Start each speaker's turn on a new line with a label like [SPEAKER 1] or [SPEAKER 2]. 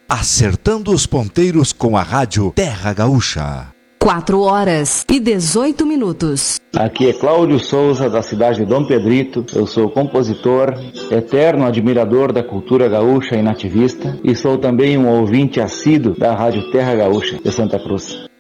[SPEAKER 1] Acertando os ponteiros com a rádio Terra Gaúcha.
[SPEAKER 2] 4h18.
[SPEAKER 3] Aqui é Cláudio Souza, da cidade de Dom Pedrito. Eu sou compositor, eterno admirador da cultura gaúcha e nativista, e sou também um ouvinte assíduo da rádio Terra Gaúcha de Santa Cruz.